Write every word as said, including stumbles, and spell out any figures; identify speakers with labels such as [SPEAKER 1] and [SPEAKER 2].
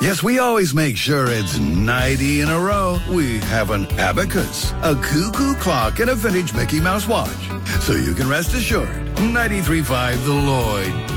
[SPEAKER 1] Yes, we always make sure it's ninety in a row. We have an abacus, a cuckoo clock, and a vintage Mickey Mouse watch. So you can rest assured, ninety-three point five The Lloyd.